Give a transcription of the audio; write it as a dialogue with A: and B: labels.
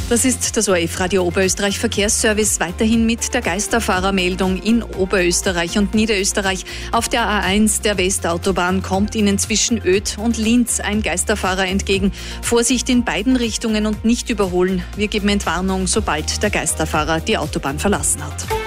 A: Das ist das ORF-Radio Oberösterreich Verkehrsservice. Weiterhin mit der Geisterfahrermeldung in Oberösterreich und Niederösterreich. Auf der A1 der Westautobahn kommt Ihnen zwischen Oedt und Linz ein Geisterfahrer entgegen. Vorsicht in beiden Richtungen und nicht überholen. Wir geben Entwarnung, sobald der Geisterfahrer die Autobahn verlassen hat.